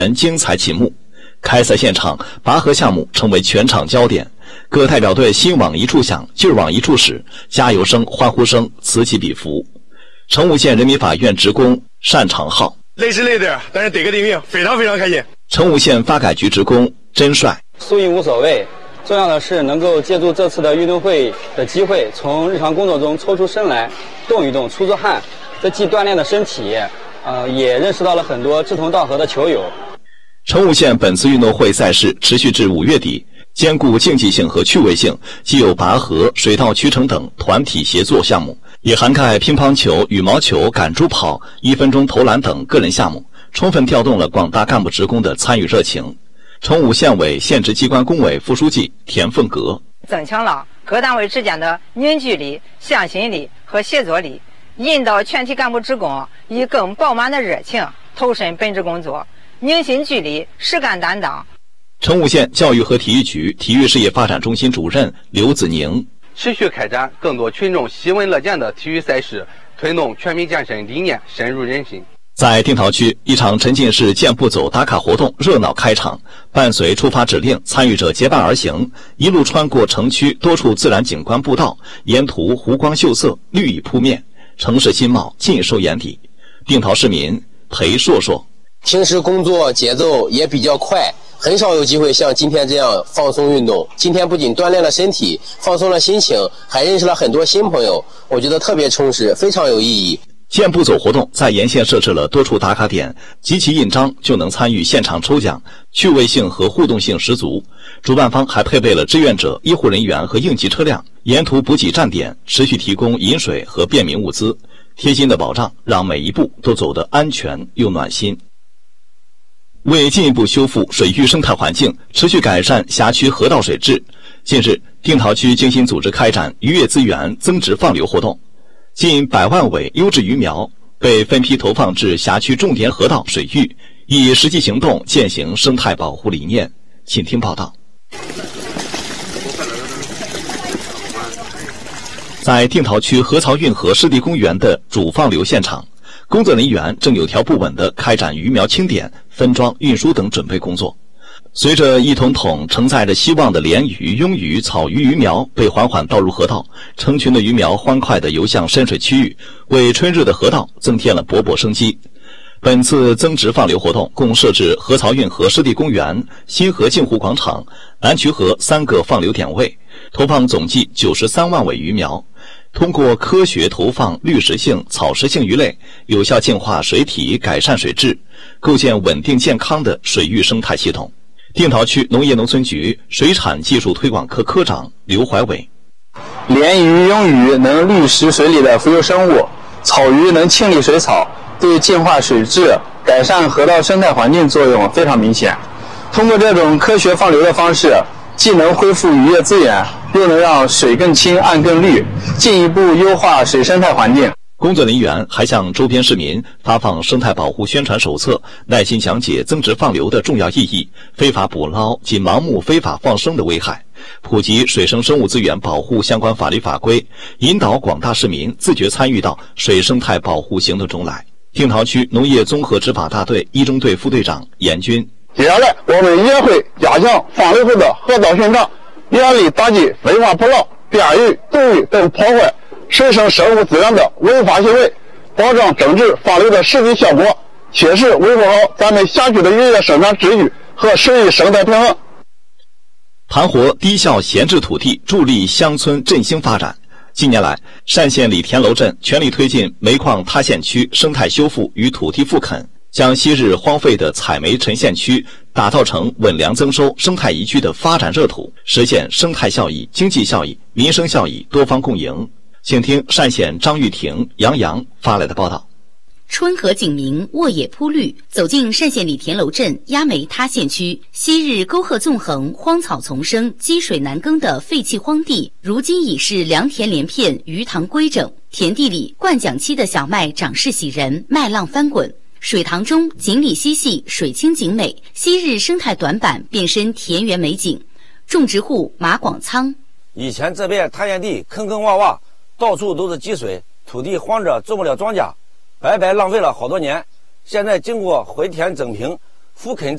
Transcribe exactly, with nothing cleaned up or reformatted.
精彩启幕。开赛现场，拔河项目成为全场焦点，各代表队心往一处想，劲儿往一处使，加油声、欢呼声此起彼伏。成武县人民法院职工单长浩， 累是累点，但是得个第一名，非常非常开心。 成武县发改局职工甄帅， 输赢无所谓，重要的是能够借助这次的运动会的机会，从日常工作中抽出身来，动一动，出出汗，这既锻炼了身体，呃，也认识到了很多志同道合的球友。 成武县本次运动会赛事持续至五月底，兼顾竞技性和趣味性，既有拔河、水道驱程等团体协作项目，也涵盖乒乓球、羽毛球、赶猪跑、一分钟投篮等个人项目，充分调动了广大干部职工的参与热情。成武县委县直机关工委副书记田凤阁， 增强了各单位之间的凝聚力、向心力和协作力，引导全体干部职工以更饱满的热情投身本职工作，凝心聚力，实干担当。 成武县教育和体育局体育事业发展中心主任刘子宁， 持续开展更多群众喜闻乐见的体育赛事，推动全民健身理念深入人心。 在定陶区，一场沉浸式健步走打卡活动热闹开场，伴随出发指令，参与者结伴而行，一路穿过城区多处自然景观步道，沿途湖光秀色，绿意扑面，城市新貌尽收眼底。定陶市民裴硕硕， 平时工作节奏也比较快，很少有机会像今天这样放松运动。今天不仅锻炼了身体，放松了心情，还认识了很多新朋友，我觉得特别充实，非常有意义。 健步走活动在沿线设置了多处打卡点，集齐印章就能参与现场抽奖，趣味性和互动性十足。主办方还配备了志愿者、医护人员和应急车辆，沿途补给站点持续提供饮水和便民物资，贴心的保障让每一步都走得安全又暖心。为进一步修复水域生态环境，持续改善辖区河道水质，近日定陶区精心组织开展渔业资源增值放流活动，近百万尾优质鱼苗被分批投放至辖区重点河道水域，以实际行动践行生态保护理念。请听报道。在定陶区河槽运河湿地公园的主放流现场，工作人员正有条不紊地开展鱼苗清点、分装、运输等准备工作。随着一桶桶承载着希望的鲢鱼、鳙鱼、草鱼鱼苗被缓缓倒入河道，成群的鱼苗欢快地游向深水区域，为春日的河道增添了勃勃生机。本次增值放流活动共设置河槽运河湿地公园、新河镜湖广场、南渠河三个放流点位，投放总计九十三万尾鱼苗。通过科学投放绿食性、草食性鱼类，有效净化水体，改善水质，构建稳定健康的水域生态系统。定陶区农业农村局水产技术推广科科长刘怀伟， 鲢鱼、鳙鱼能滤食水里的浮游生物，草鱼能清理水草，对净化水质、改善河道生态环境作用非常明显。通过这种科学放流的方式，既能恢复渔业资源，又能让水更清、岸更绿，进一步优化水生态环境。 工作人员还向周边市民发放生态保护宣传手册，耐心讲解增值放流的重要意义、非法捕捞及盲目非法放生的危害，普及水生生物资源保护相关法律法规，引导广大市民自觉参与到水生态保护行动中来。定陶区农业综合执法大队一中队副队长严军， 接下来我们也会加强放流后的河道巡查，严厉打击非法捕捞、电鱼、毒鱼等破坏水生生物资源的违法行为，保障整治放流的实际效果，切实维护好咱们辖区的渔业生产秩序和水域生态平衡。 盘活低效闲置土地，助力乡村振兴发展。近年来，单县李田楼镇全力推进煤矿塌陷区生态修复与土地复垦，将昔日荒废的采煤沉陷区打造成稳粮增收、生态宜居的发展热土，实现生态效益、经济效益、民生效益多方共赢。请听单县张玉婷、杨洋发来的报道。 春和景明，沃野铺绿，走进单县李田楼镇压煤塌陷区，昔日沟壑纵横、荒草丛生、积水难耕的废弃荒地，如今已是良田连片、鱼塘规整。田地里灌浆期的小麦长势喜人，麦浪翻滚。水塘中锦鲤嬉戏，水清景美，昔日生态短板变身田园美景。种植户马广仓， 以前这片塌陷地坑坑洼洼，到处都是积水，土地荒着种不了庄稼，白白浪费了好多年。现在经过回填整平、复垦